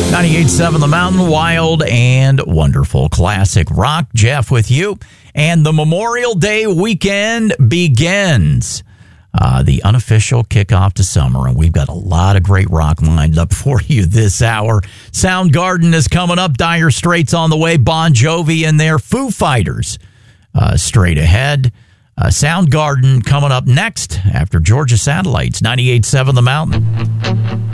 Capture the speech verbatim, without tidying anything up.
ninety-eight point seven The Mountain, wild and wonderful classic rock. Jeff with you. And the Memorial Day weekend begins. Uh, the unofficial kickoff to summer. And we've got a lot of great rock lined up for you this hour. Soundgarden is coming up. Dire Straits on the way. Bon Jovi in there. Foo Fighters uh, straight ahead. Uh, Soundgarden coming up next after Georgia Satellites. ninety-eight point seven The Mountain.